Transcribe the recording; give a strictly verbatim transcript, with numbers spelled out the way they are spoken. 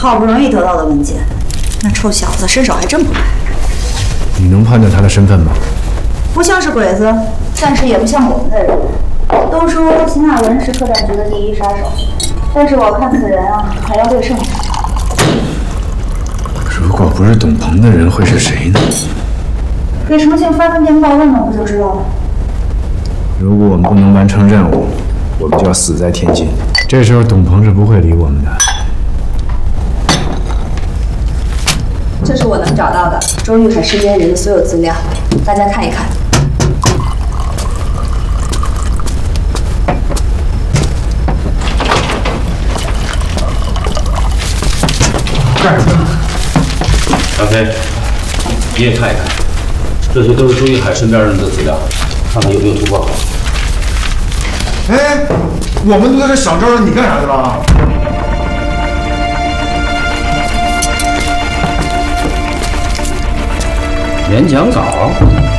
好不容易得到的文件，那臭小子身手还真不赖。 你能判断他的身份吗？ 不像是鬼子，但是也不像我们的人。都说秦海文是特战局的第一杀手，但是我看此人啊，还要略胜。 如果不是董鹏的人，会是谁呢？ 给重庆发封电报问问不就知道了。 如果我们不能完成任务，我们就要死在天津。这时候董鹏是不会理我们的。 这是我能找到的周玉海身边人的所有资料，大家看一看。 这儿，小飞，你也看一看，这些都是周玉海身边人的资料，看看有没有突破口。 哎，我们都在这想招人，你干啥去了？ 演讲稿。